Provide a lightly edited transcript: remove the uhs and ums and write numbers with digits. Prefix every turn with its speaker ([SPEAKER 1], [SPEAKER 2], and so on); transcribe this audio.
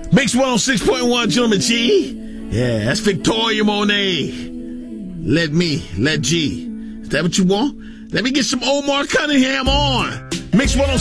[SPEAKER 1] Mix 106.1, gentlemen, G. Yeah, that's Victoria Monet. Let G. Is that what you want? Let me get some Omar Cunningham on. Mix 106.